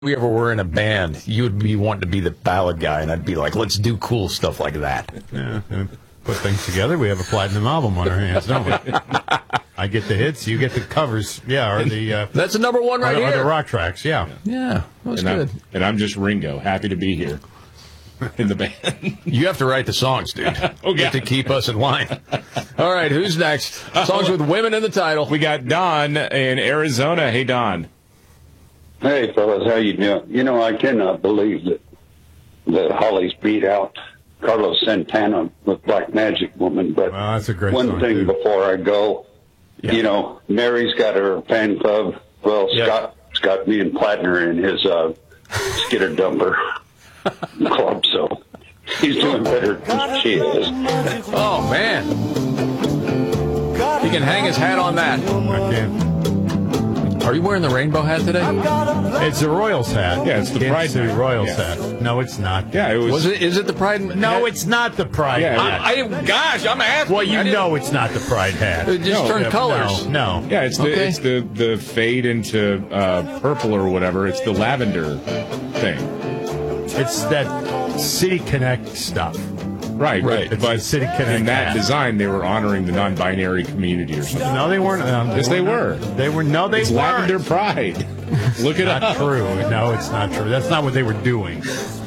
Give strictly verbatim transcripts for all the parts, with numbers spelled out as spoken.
we ever were in a band, you would be wanting to be the ballad guy, and I'd be like, let's do cool stuff like that. Yeah, put things together. We have a platinum album on our hands, don't we? I get the hits, you get the covers. Yeah, or the uh, that's the number one right or, here. Or the rock tracks. Yeah, yeah, that was and good. I'm, and I'm just Ringo, happy to be here in the band. You have to write the songs, dude. Oh, yeah. To keep us in line. All right, who's next? Songs with women in the title. We got Don in Arizona. Hey, Don. Hey, fellas, how you doing? You know, I cannot believe that the Hollies beat out Carlos Santana with Black Magic Woman. But well, that's a great one song, thing too. before I go, yeah. you know, Mary's got her fan club. Well, yeah. Scott's got me and Plattner in his uh, skitter dumper club, so he's doing better than she is. Oh, man. He can hang his hat on that. I can. Are you wearing the rainbow hat today? It's the Royals hat. Yeah, it's the Kansas Pride City hat. Royals Yeah. hat. No, it's not. Yeah, it was. Was it? Is it the Pride? No, it's not the Pride Yeah, hat. I, I gosh, I'm asking. well, you I didn't- know it's not the Pride hat. It just No, turned Yeah, colors. No, no. Yeah, it's the Okay. it's the, the fade into uh, purple or whatever. It's the lavender thing. It's that City Connect stuff. Right, Right. But, It's but the City Connect in that hat. design, they were honoring the non-binary community or something. No, they weren't. Um, Yes, they were. not. They were. No, they It's weren't. lavender pride. Look it Not up. true. No, it's not true. That's not what they were doing.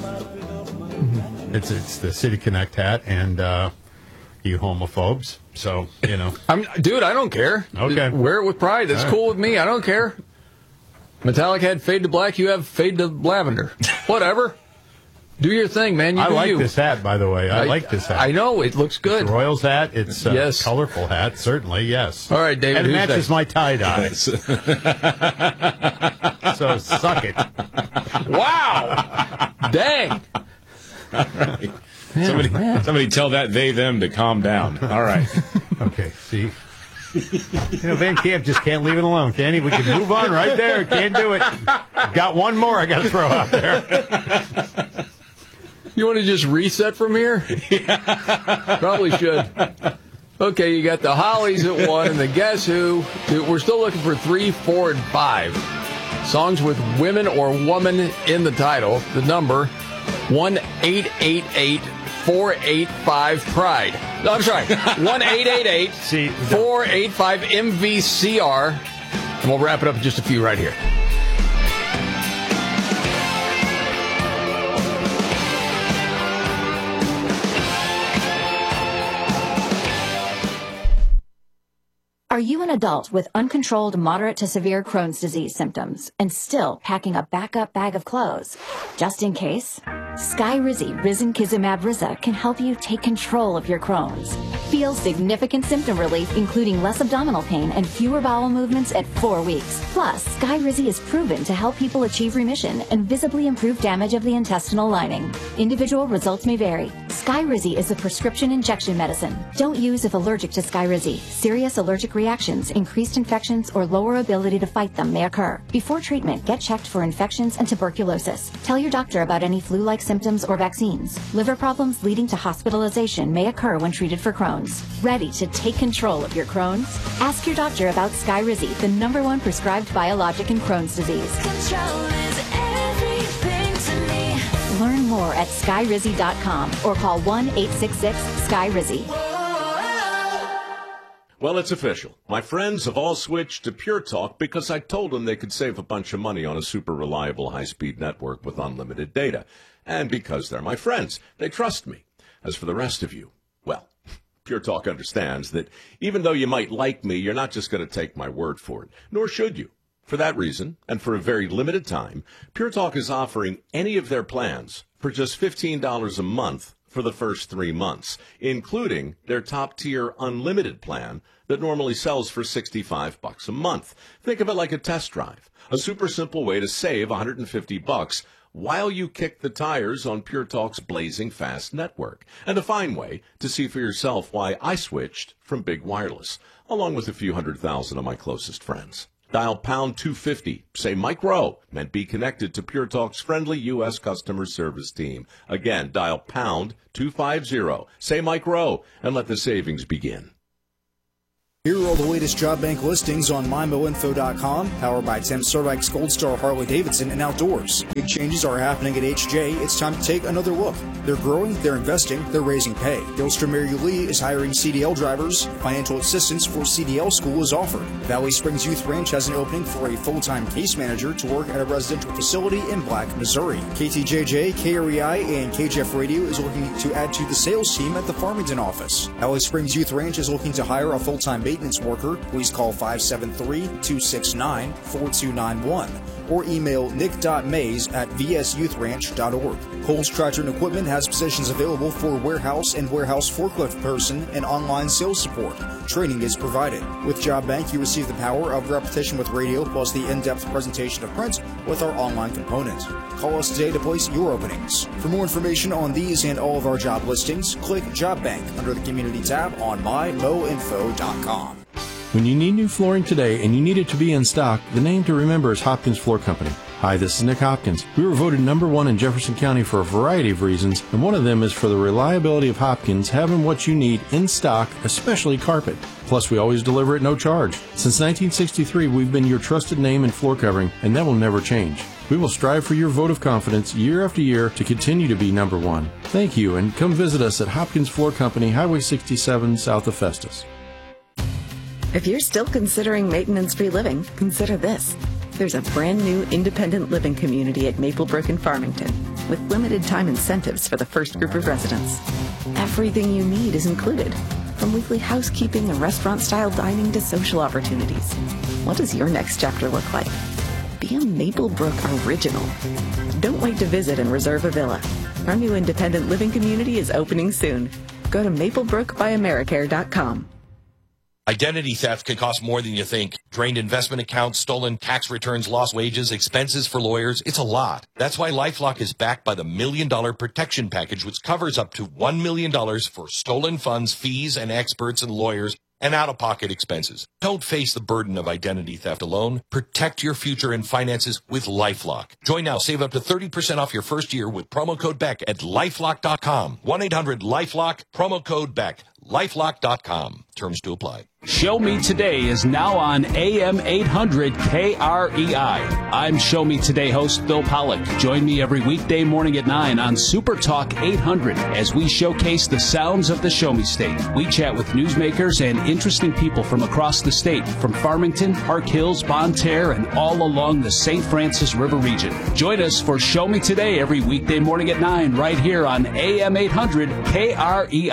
It's it's the City Connect hat, and uh, you homophobes. So you know. I'm, dude, I don't care. Okay. Wear it with pride. That's All right. cool with me. I don't care. Metallic had fade to black. You have fade to lavender. Whatever. Do your thing, man. You I do like you. this hat, by the way. I, like this hat. I know. It looks It's good. a Royals hat. It's a Yes. colorful hat, certainly. Yes. All right, David. And it who's matches next? my tie dye. So suck it. Wow. Dang. Right. Somebody, somebody tell that they them to calm down. All right. Okay. See. You know, Van Camp just can't leave it alone, can he? We can move on right there. Can't do it. Got one more I got to throw out there. You want to just reset from here? Yeah. Probably should. Okay, you got the Hollies at one and the Guess Who. We're still looking for three, four, and five. Songs with women or woman in the title. The number, one eight eight eight four eight five Pride. No, I'm sorry, one eight eight eight four eight five M V C R. And we'll wrap it up in just a few right here. Are you an adult with uncontrolled moderate to severe Crohn's disease symptoms and still packing a backup bag of clothes? Just in case? Skyrizi Risankizumab Riza can help you take control of your Crohn's. Feel significant symptom relief, including less abdominal pain and fewer bowel movements at four weeks. Plus, Skyrizi is proven to help people achieve remission and visibly improve damage of the intestinal lining. Individual results may vary. Skyrizi is a prescription injection medicine. Don't use if allergic to Skyrizi. Serious allergic reactions, increased infections, or lower ability to fight them may occur. Before treatment, get checked for infections and tuberculosis. Tell your doctor about any flu-like symptoms or vaccines. Liver problems leading to hospitalization may occur when treated for Crohn's. Ready to take control of your Crohn's? Ask your doctor about Skyrizi, the number one prescribed biologic in Crohn's disease. Control is everything to me. Learn more at skyrizi dot com or call one eight six six Sky Rizzi. Well, it's official. My friends have all switched to Pure Talk because I told them they could save a bunch of money on a super reliable high-speed network with unlimited data. And because they're my friends, they trust me. As for the rest of you, well, Pure Talk understands that even though you might like me, you're not just going to take my word for it, nor should you. For that reason, and for a very limited time, Pure Talk is offering any of their plans for just fifteen dollars a month for the first three months, including their top-tier unlimited plan that normally sells for sixty-five bucks a month. Think of it like a test drive, a super simple way to save one hundred fifty bucks while you kick the tires on Pure Talk's blazing fast network, and a fine way to see for yourself why I switched from Big Wireless, along with a few hundred thousand of my closest friends. Dial pound two fifty, say Mike Rowe, and be connected to Pure Talk's friendly U S customer service team. Again, dial pound two fifty, say Mike Rowe, and let the savings begin. Here are all the latest job bank listings on my mo info dot com, powered by Tim Sardyk's Gold Star Harley Davidson and Outdoors. Big changes are happening at H J. It's time to take another look. They're growing, they're investing, they're raising pay. Gilster Mary Lee is hiring C D L drivers. Financial assistance for C D L school is offered. Valley Springs Youth Ranch has an opening for a full-time case manager to work at a residential facility in Black, Missouri. K T J J, K R E I, and K J F Radio is looking to add to the sales team at the Farmington office. Valley Springs Youth Ranch is looking to hire a full-time maintenance worker. Please call five seven three, two six nine, four two nine one or email nick dot mays at v s youth ranch dot org. Coles Tractor and Equipment has positions available for warehouse and warehouse forklift person and online sales support. Training is provided. With Job Bank, you receive the power of repetition with radio plus the in-depth presentation of print with our online component. Call us today to place your openings. For more information on these and all of our job listings, click Job Bank under the Community tab on my mo info dot com. When you need new flooring today and you need it to be in stock, the name to remember is Hopkins Floor Company. Hi, this is Nick Hopkins. We were voted number one in Jefferson County for a variety of reasons, and one of them is for the reliability of Hopkins having what you need in stock, especially carpet. Plus, we always deliver at no charge. Since nineteen sixty-three, we've been your trusted name in floor covering, and that will never change. We will strive for your vote of confidence year after year to continue to be number one. Thank you, and come visit us at Hopkins Floor Company, Highway sixty-seven, south of Festus. If you're still considering maintenance-free living, consider this. There's a brand new independent living community at Maplebrook in Farmington with limited time incentives for the first group of residents. Everything you need is included, from weekly housekeeping and restaurant-style dining to social opportunities. What does your next chapter look like? Be a Maplebrook original. Don't wait to visit and reserve a villa. Our new independent living community is opening soon. Go to maplebrook by americare dot com. Identity theft can cost more than you think. Drained investment accounts, stolen tax returns, lost wages, expenses for lawyers. It's a lot. That's why LifeLock is backed by the Million Dollar Protection Package, which covers up to one million dollars for stolen funds, fees, and experts and lawyers, and out-of-pocket expenses. Don't face the burden of identity theft alone. Protect your future and finances with LifeLock. Join now. Save up to thirty percent off your first year with promo code Beck at lifelock dot com. one eight hundred lifelock, promo code Beck. lifelock dot com. Terms to apply. Show Me Today is now on A M eight hundred K R E I. I'm Show Me Today host Bill Pollock. Join me every weekday morning at nine on Super Talk eight hundred as we showcase the sounds of the Show Me State. We chat with newsmakers and interesting people from across the state, from Farmington, Park Hills, Bonne Terre, and all along the Saint Francis River region. Join us for Show Me Today every weekday morning at nine right here on A M eight hundred K R E I.